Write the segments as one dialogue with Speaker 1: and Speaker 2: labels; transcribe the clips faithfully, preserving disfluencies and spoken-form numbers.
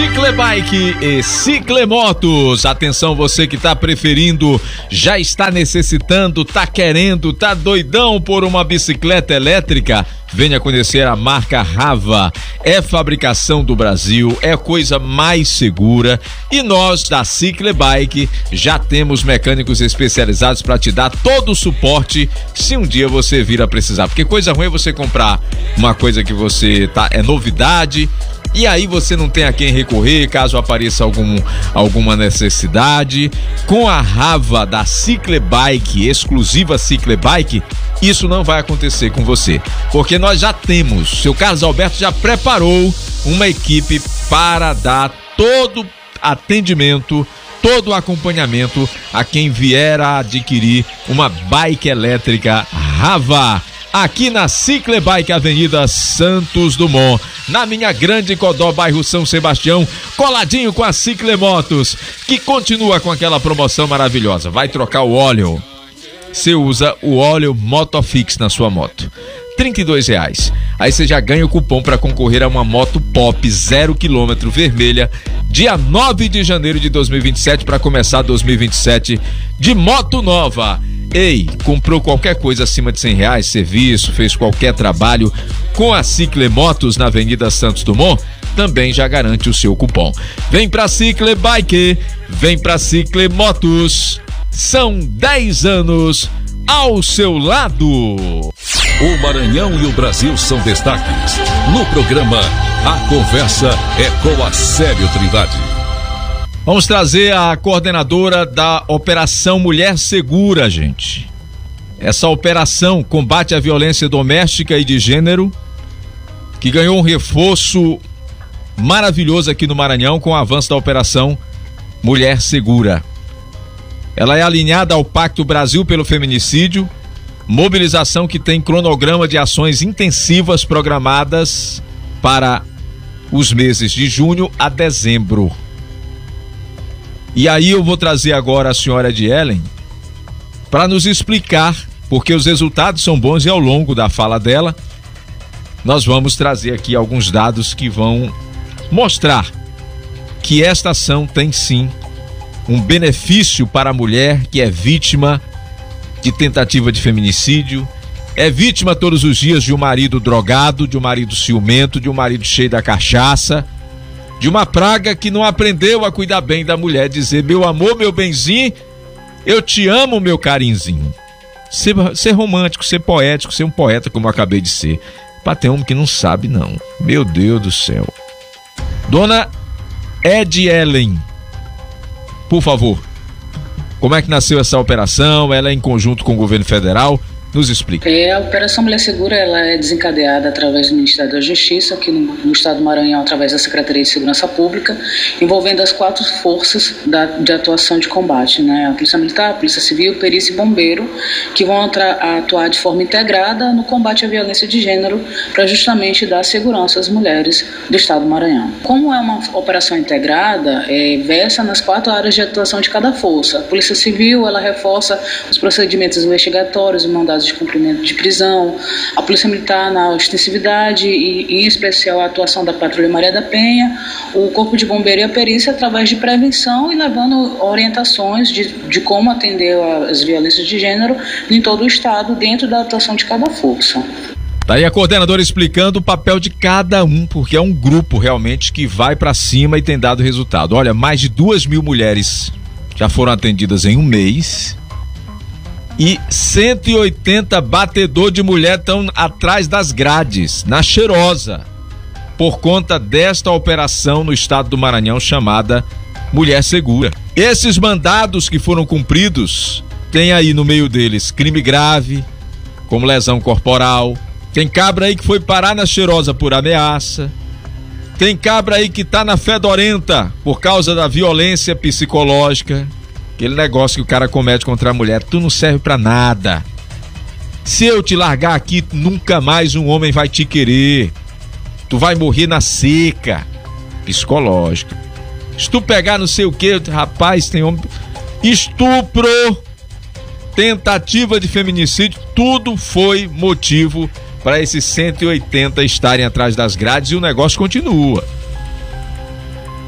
Speaker 1: Ciclebike e Ciclemotos. Atenção, você que tá preferindo, já está necessitando, tá querendo, tá doidão por uma bicicleta elétrica? Venha conhecer a marca Rava. É fabricação do Brasil, é coisa mais segura, e nós da Ciclebike já temos mecânicos especializados para te dar todo o suporte se um dia você vir a precisar. Porque coisa ruim é você comprar uma coisa que você tá é novidade e aí você não tem a quem recorrer caso apareça algum, alguma necessidade. Com a Rava da Ciclebike, exclusiva Ciclebike, isso não vai acontecer com você, porque nós já temos, seu Carlos Alberto já preparou uma equipe para dar todo atendimento, todo o acompanhamento a quem vier a adquirir uma bike elétrica Rava. Aqui na Ciclebike, Avenida Santos Dumont, na minha Grande Codó, bairro São Sebastião, coladinho com a Ciclemotos, que continua com aquela promoção maravilhosa. Vai trocar o óleo, você usa o óleo Motofix na sua moto, trinta e dois reais. Aí você já ganha o cupom para concorrer a uma moto Pop zero quilômetro vermelha, dia nove de janeiro de dois mil e vinte e sete, para começar dois mil e vinte e sete de moto nova. Ei, comprou qualquer coisa acima de cem reais, serviço, fez qualquer trabalho com a Ciclemotos na Avenida Santos Dumont, também já garante o seu cupom. Vem pra Ciclebike, vem pra Ciclemotos, são dez anos ao seu lado.
Speaker 2: O Maranhão e o Brasil são destaques. No programa, a conversa é com a Célio Trindade.
Speaker 1: Vamos trazer a coordenadora da Operação Mulher Segura, gente. Essa operação combate a violência doméstica e de gênero, que ganhou um reforço maravilhoso aqui no Maranhão com o avanço da Operação Mulher Segura. Ela é alinhada ao Pacto Brasil pelo Feminicídio, mobilização que tem cronograma de ações intensivas programadas para os meses de junho a dezembro. E aí eu vou trazer agora a senhora Edielen para nos explicar, porque os resultados são bons e ao longo da fala dela nós vamos trazer aqui alguns dados que vão mostrar que esta ação tem sim um benefício para a mulher que é vítima de tentativa de feminicídio, é vítima todos os dias de um marido drogado, de um marido ciumento, de um marido cheio da cachaça, de uma praga que não aprendeu a cuidar bem da mulher, dizer meu amor, meu benzinho, eu te amo, meu carinzinho. Ser, ser romântico, ser poético, ser um poeta como eu acabei de ser. Pra ter homem que não sabe não, meu Deus do céu. Dona Edielen, por favor, como é que nasceu essa operação? Ela é em conjunto com o governo federal? Nos explica.
Speaker 3: É, a Operação Mulher Segura ela é desencadeada através do Ministério da Justiça, aqui no, no estado do Maranhão, através da Secretaria de Segurança Pública, envolvendo as quatro forças da, de atuação de combate, né? A Polícia Militar, a Polícia Civil, Perícia e Bombeiro, que vão atra, atuar de forma integrada no combate à violência de gênero, para justamente dar segurança às mulheres do estado do Maranhão. Como é uma operação integrada, é, versa nas quatro áreas de atuação de cada força. A Polícia Civil, ela reforça os procedimentos investigatórios e mandados de cumprimento de prisão, a Polícia Militar na ostensividade e, em especial, a atuação da Patrulha Maria da Penha, o Corpo de Bombeiro e a Perícia através de prevenção e levando orientações de, de como atender as violências de gênero em todo o estado, dentro da atuação de cada força.
Speaker 1: Tá aí a coordenadora explicando o papel de cada um, porque é um grupo realmente que vai para cima e tem dado resultado. Olha, mais de duas mil mulheres já foram atendidas em um mês. E cento e oitenta batedor de mulher estão atrás das grades, na Cheirosa, por conta desta operação no estado do Maranhão chamada Mulher Segura. Esses mandados que foram cumpridos, tem aí no meio deles crime grave, como lesão corporal, tem cabra aí que foi parar na Cheirosa por ameaça, tem cabra aí que tá na fedorenta por causa da violência psicológica. Aquele negócio que o cara comete contra a mulher, tu não serve pra nada. Se eu te largar aqui, nunca mais um homem vai te querer. Tu vai morrer na seca. Psicológica. Se tu pegar não sei o que, rapaz, tem homem... Estupro, tentativa de feminicídio, tudo foi motivo para esses cento e oitenta estarem atrás das grades e o negócio continua.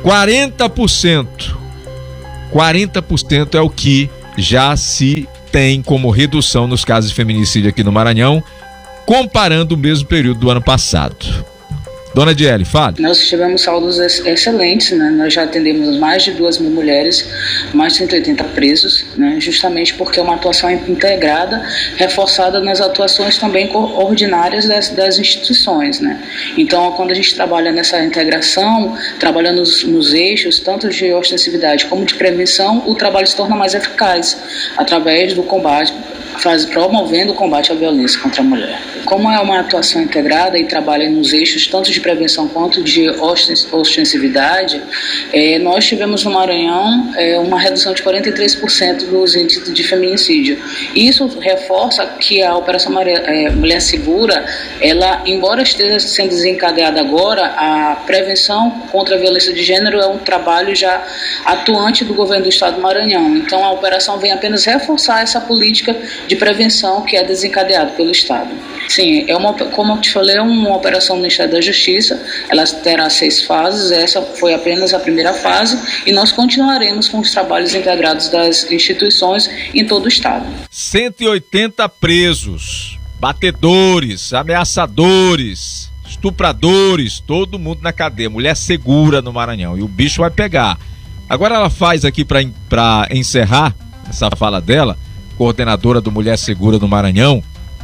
Speaker 1: quarenta por cento. quarenta por cento é o que já se tem como redução nos casos de feminicídio aqui no Maranhão, comparando o mesmo período do ano passado. Dona Diele, fale.
Speaker 3: Nós tivemos saldos excelentes, né? Nós já atendemos mais de duas mil mulheres, mais de cento e oitenta presos, né? Justamente porque é uma atuação integrada, reforçada nas atuações também ordinárias das, das instituições, né? Então, quando a gente trabalha nessa integração, trabalhando nos, nos eixos, tanto de ostensividade como de prevenção, o trabalho se torna mais eficaz, através do combate, faz, promovendo o combate à violência contra a mulher. Como é uma atuação integrada e trabalha nos eixos tanto de prevenção quanto de ostensividade, é, nós tivemos no Maranhão é, uma redução de quarenta e três por cento dos índices de feminicídio. Isso reforça que a Operação Maria, é, Mulher Segura, ela, embora esteja sendo desencadeada agora, a prevenção contra a violência de gênero é um trabalho já atuante do governo do estado do Maranhão. Então a operação vem apenas reforçar essa política de prevenção que é desencadeada pelo estado. Sim, é uma, como eu te falei, é uma operação do Ministério da Justiça, ela terá seis fases, essa foi apenas a primeira fase e nós continuaremos com os trabalhos integrados das instituições em todo o estado.
Speaker 1: cento e oitenta presos, batedores, ameaçadores, estupradores, todo mundo na cadeia, Mulher Segura no Maranhão, e o bicho vai pegar. Agora ela faz aqui para encerrar essa fala dela, coordenadora do Mulher Segura no Maranhão,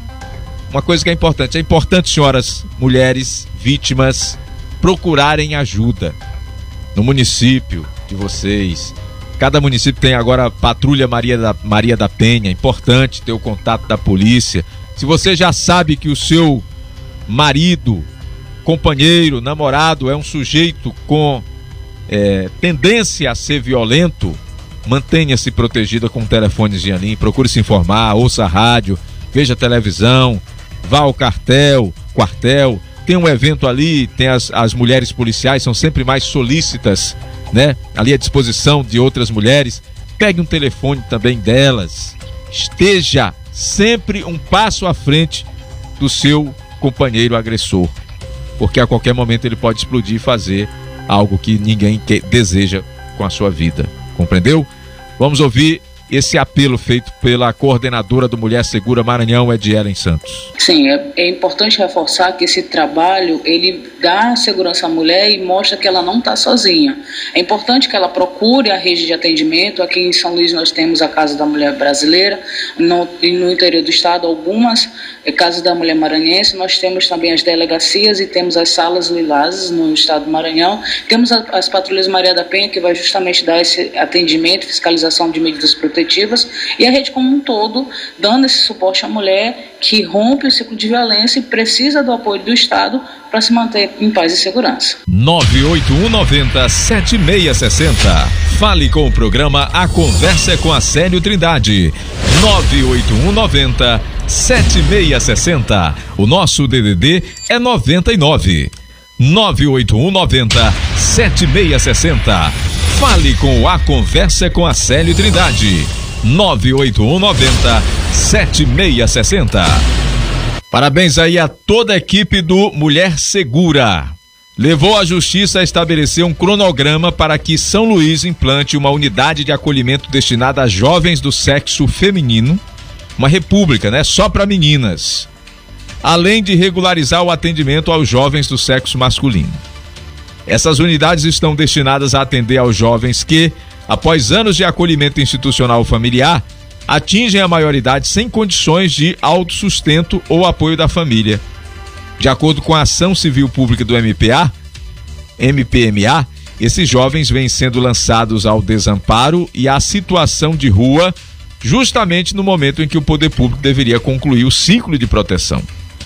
Speaker 1: uma coisa que é importante, é importante, senhoras, mulheres, vítimas, procurarem ajuda no município de vocês. Cada município tem agora a Patrulha Maria da, Maria da Penha, é importante ter o contato da polícia. Se você já sabe que o seu marido, companheiro, namorado é um sujeito com é, tendência a ser violento, mantenha-se protegida com telefones de Anim, procure se informar, ouça a rádio, veja a televisão, vá ao quartel, quartel, tem um evento ali, tem as, as mulheres policiais, são sempre mais solícitas, né? Ali à disposição de outras mulheres, pegue um telefone também delas, esteja sempre um passo à frente do seu companheiro agressor, porque a qualquer momento ele pode explodir e fazer algo que ninguém que, deseja com a sua vida, compreendeu? Vamos ouvir esse apelo feito pela coordenadora do Mulher Segura Maranhão, Edielen Santos.
Speaker 3: Sim, é, é importante reforçar que esse trabalho, ele dá segurança à mulher e mostra que ela não está sozinha. É importante que ela procure a rede de atendimento. Aqui em São Luís nós temos a Casa da Mulher Brasileira, no, no interior do estado algumas é, Casas da Mulher Maranhense, nós temos também as delegacias e temos as salas lilazes no estado do Maranhão, temos a, as Patrulhas Maria da Penha, que vai justamente dar esse atendimento, fiscalização de medidas protetivas, e a rede como um todo, dando esse suporte à mulher que rompe o ciclo de violência e precisa do apoio do Estado para se manter em paz e segurança.
Speaker 1: nove oito um nove zero sete seis seis zero. Fale com o programa A Conversa é com a Célio Trindade. nove oito um nove zero sete seis seis zero. O nosso D D D é noventa e nove. nove oito um nove zero sete seis seis zero. Fale com A Conversa com a Célio Trindade. nove oito um nove zero sete seis seis zero. Parabéns aí a toda a equipe do Mulher Segura. Levou a justiça a estabelecer um cronograma para que São Luís implante uma unidade de acolhimento destinada a jovens do sexo feminino, uma república, né? Só para meninas. Além de regularizar o atendimento aos jovens do sexo masculino. Essas unidades estão destinadas a atender aos jovens que, após anos de acolhimento institucional familiar, atingem a maioridade sem condições de autossustento ou apoio da família. De acordo com a Ação Civil Pública do M P A, M P M A, esses jovens vêm sendo lançados ao desamparo e à situação de rua, justamente no momento em que o poder público deveria concluir o ciclo de proteção.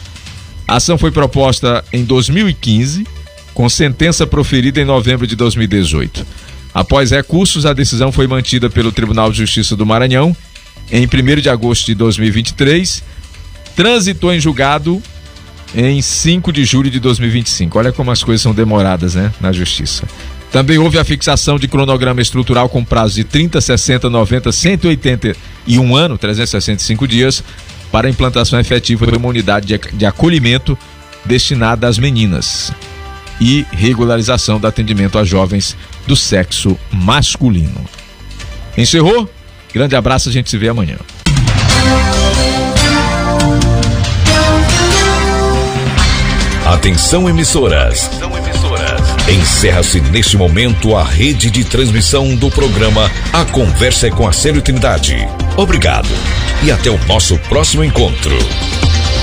Speaker 1: A ação foi proposta em dois mil e quinze, com sentença proferida em novembro de dois mil e dezoito. Após recursos, a decisão foi mantida pelo Tribunal de Justiça do Maranhão em primeiro de agosto de dois mil e vinte e três, transitou em julgado em cinco de julho de dois mil e vinte e cinco. Olha como as coisas são demoradas, né, na Justiça. Também houve a fixação de cronograma estrutural com prazo de trinta, sessenta, noventa, cento e oitenta e um ano, trezentos e sessenta e cinco dias, para a implantação efetiva de uma unidade de, de acolhimento destinada às meninas. e regularização do atendimento a jovens do sexo masculino. Encerrou? Grande abraço, a gente se vê amanhã.
Speaker 2: Atenção emissoras. Atenção emissoras. Encerra-se neste momento a rede de transmissão do programa A Conversa é com Arcélio Trindade. Obrigado e até o nosso próximo encontro.